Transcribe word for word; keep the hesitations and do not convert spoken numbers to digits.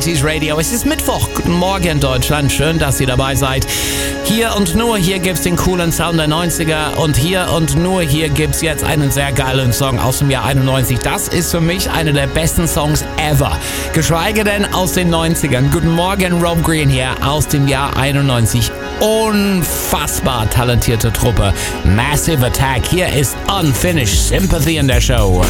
Radio. Es ist Mittwoch. Guten Morgen, Deutschland. Schön, dass ihr dabei seid. Hier und nur hier gibt's den coolen Sound der neunziger und hier und nur hier gibt's jetzt einen sehr geilen Song aus dem Jahr einundneunzig. Das ist für mich einer der besten Songs ever. Geschweige denn aus den neunzigern. Guten Morgen, Rob Green hier aus dem Jahr einundneunzig. Unfassbar talentierte Truppe. Massive Attack. Hier ist Unfinished Sympathy in der Show.